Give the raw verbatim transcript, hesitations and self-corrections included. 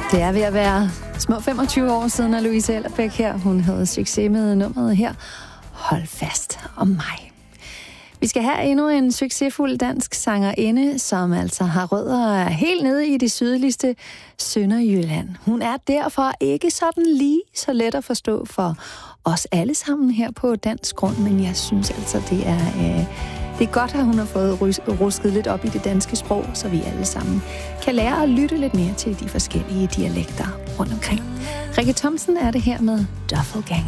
Det er ved at være små femogtyve år siden, at Louise Ellerbæk her, hun havde succes med nummeret her. Hold fast om mig. Vi skal have endnu en succesfuld dansk sangerinde, som altså har rødder helt nede i det sydligste Sønderjylland. Hun er derfor ikke sådan lige så let at forstå for os alle sammen her på dansk grund, men jeg synes altså, det er, øh, det er godt, at hun har fået rusket lidt op i det danske sprog, så vi alle sammen kan lære at lytte lidt mere til de forskellige dialekter rundt omkring. Rikke Thomsen er det her med Duffelganger.